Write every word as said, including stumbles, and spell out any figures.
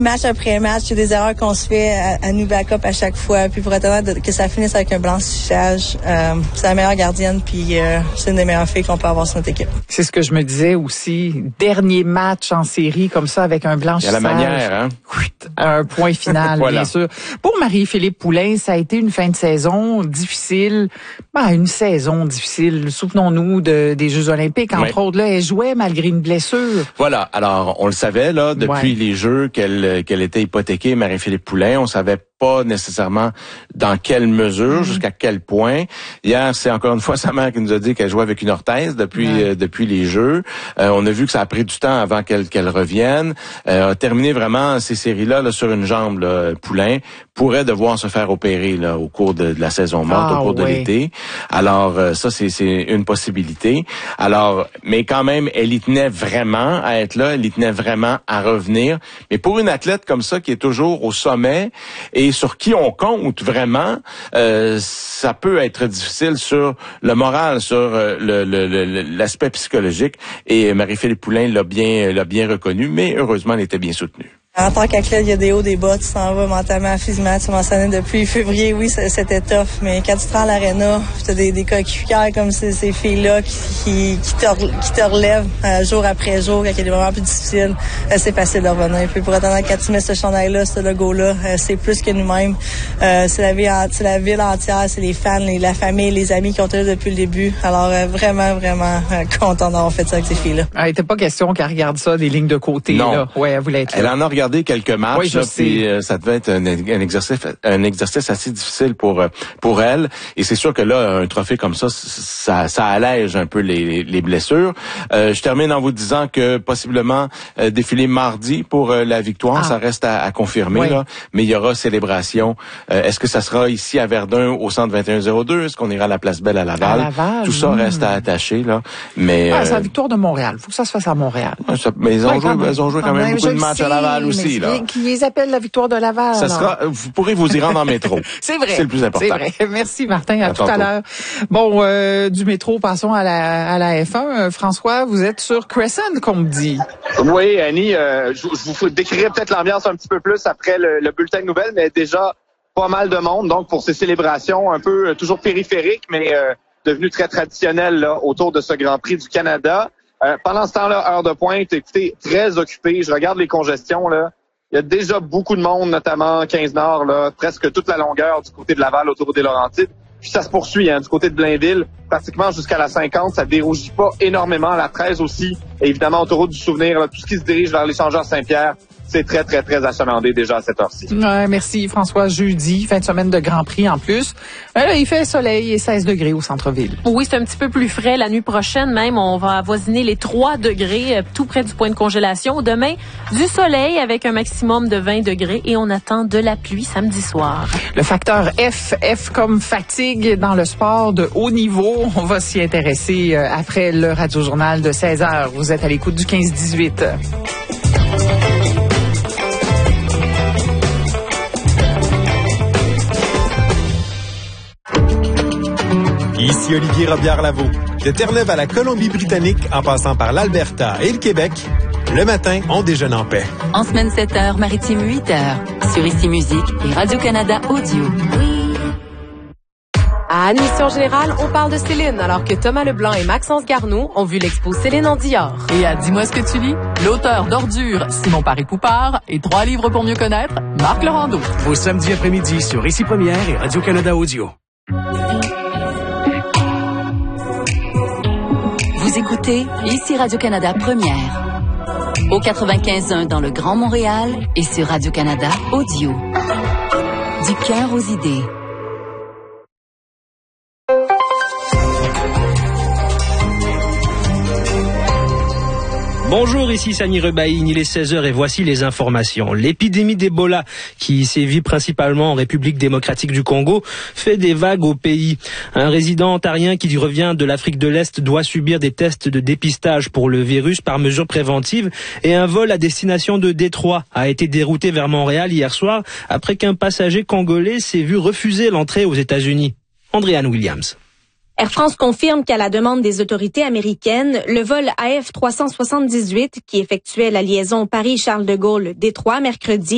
Match après match, il y a des erreurs qu'on se fait à, à nous back-up à chaque fois. Puis pour être honnête, que ça finisse avec un blanchissage, euh, c'est la meilleure gardienne, puis euh, c'est une des meilleures filles qu'on peut avoir sur notre équipe. C'est ce que je me disais aussi. Dernier match en série comme ça avec un blanchissage. Il y a la manière, hein? Un point final, voilà. Bien sûr. Pour Marie-Philippe Poulin, ça a été une fin de saison difficile. Ben, une saison difficile. Souvenons-nous de, des Jeux olympiques, entre oui. autres. Là, elle jouait malgré une blessure. Voilà. Alors, on le savait, là, depuis ouais. les Jeux, qu'elle, qu'elle était hypothéquée, Marie-Philippe Poulin. On savait pas nécessairement dans quelle mesure, mmh. jusqu'à quel point. Hier, c'est encore une fois sa mère qui nous a dit qu'elle jouait avec une orthèse depuis ouais. euh, depuis les Jeux. Euh, on a vu que ça a pris du temps avant qu'elle qu'elle revienne. Euh, a terminé vraiment ces séries-là là, sur une jambe. Là, Poulin pourrait devoir se faire opérer là au cours de, de la saison morte, ah, au cours de oui. l'été. Alors euh, ça, c'est c'est une possibilité. Alors, mais quand même, elle y tenait vraiment à être là. Elle y tenait vraiment à revenir. Mais pour une athlète comme ça qui est toujours au sommet et sur qui on compte vraiment, euh, ça peut être difficile sur le moral, sur euh, le, le, le, l'aspect psychologique. Et Marie-Philippe Poulin l'a bien, l'a bien reconnu, mais heureusement, elle était bien soutenue. En tant qu'athlète, il y a des hauts, des bas, tu s'en vas mentalement, physiquement, tu mentionnais depuis février, oui, c'était tough, mais quand tu te rends à l'aréna, tu as des, des coéquipiers comme ces, ces filles-là qui, qui, qui, te, qui te relèvent euh, jour après jour, quand il y a des moments plus difficiles, euh, c'est facile de revenir. Puis pour attendre, quand tu mets ce chandail-là, ce logo-là, euh, c'est plus que nous-mêmes. Euh, c'est, la ville, c'est la ville entière, c'est les fans, les, la famille, les amis qui ont été là depuis le début. Alors euh, vraiment, vraiment euh, content d'avoir fait ça avec ces filles-là. Ah, il n'était pas question qu'elle regarde ça des lignes de côté. Non. Là. Ouais, elle voulait être là. Elle en a regardé quelques matchs, oui, là, puis euh, ça devait être un, un exercice, un exercice assez difficile pour pour elle. Et c'est sûr que là, un trophée comme ça, ça, ça allège un peu les, les blessures. Euh, je termine en vous disant que possiblement euh, défilé mardi pour euh, la victoire, ah. ça reste à, à confirmer oui. là. Mais il y aura célébration. Euh, est-ce que ça sera ici à Verdun au centre vingt et un zéro deux? Est-ce qu'on ira à la Place Belle à Laval? À Laval Tout ça mmh. reste à attacher là. Mais ah, euh, c'est la victoire de Montréal. Faut que ça se fasse à Montréal. Ça, mais ils ont, ouais, joué, ils ont joué quand, quand même, même beaucoup de matchs sais, à Laval aussi là. Qui les appelle la victoire de Laval. Ça sera, vous pourrez vous y rendre en métro. C'est vrai. C'est le plus important. C'est vrai. Merci Martin, à, à tout tantôt. à l'heure. Bon, euh, du métro, passons à la, à la F un. Euh, François, vous êtes sur Crescent, qu'on me dit. Oui, Annie, euh, je, je vous décrirai peut-être l'ambiance un petit peu plus après le, le bulletin de nouvelles, mais déjà pas mal de monde, donc pour ces célébrations un peu euh, toujours périphériques, mais euh, devenues très traditionnelles là, autour de ce Grand Prix du Canada. Euh, pendant ce temps-là, heure de pointe, écoutez, très occupé. Je regarde les congestions, là. Il y a déjà beaucoup de monde, notamment quinze Nord, là, presque toute la longueur du côté de Laval, autour des Laurentides. Puis ça se poursuit, hein, du côté de Blainville, pratiquement jusqu'à la cinquante, ça dérougit pas énormément. La treize aussi, et évidemment, autoroute du souvenir, là, tout ce qui se dirige vers l'échangeur Saint-Pierre, c'est très, très, très achalandé déjà à cette heure-ci. Ouais, merci François. Jeudi, fin de semaine de Grand Prix en plus. Ben là, il fait soleil et seize degrés au centre-ville. Oui, c'est un petit peu plus frais. La nuit prochaine même, on va avoisiner les trois degrés, euh, tout près du point de congélation. Demain, du soleil avec un maximum de vingt degrés et on attend de la pluie samedi soir. Le facteur F, F comme fatigue dans le sport de haut niveau. On va s'y intéresser euh, après le Radio-Journal de seize heures. Vous êtes à l'écoute du quinze dix-huit. Ici Olivier Robillard-Lavaux. De Terre-Neuve à la Colombie-Britannique, en passant par l'Alberta et le Québec, le matin, on déjeune en paix. En semaine sept heures, maritime huit heures, sur Ici Musique et Radio-Canada Audio. À Admission Générale, on parle de Céline, alors que Thomas Leblanc et Maxence Garneau ont vu l'expo Céline en Dior. Et à Dis-moi ce que tu lis, l'auteur d'Ordures, Simon Paré-Poupard, et Trois livres pour mieux connaître, Marc Laurando. Vos samedis après-midi sur Ici Première et Radio-Canada Audio. Vous écoutez Ici Radio-Canada Première. Au quatre-vingt-quinze un dans le Grand Montréal et sur Radio-Canada Audio. Du cœur aux idées. Bonjour, ici Sani Rebaïn, il est seize heures et voici les informations. L'épidémie d'Ebola, qui sévit principalement en République démocratique du Congo, fait des vagues au pays. Un résident ontarien qui revient de l'Afrique de l'Est doit subir des tests de dépistage pour le virus par mesure préventive et un vol à destination de Détroit a été dérouté vers Montréal hier soir après qu'un passager congolais s'est vu refuser l'entrée aux États-Unis. Andréane Williams. Air France confirme qu'à la demande des autorités américaines, le vol A F trois cent soixante-dix-huit qui effectuait la liaison Paris-Charles de Gaulle-Détroit mercredi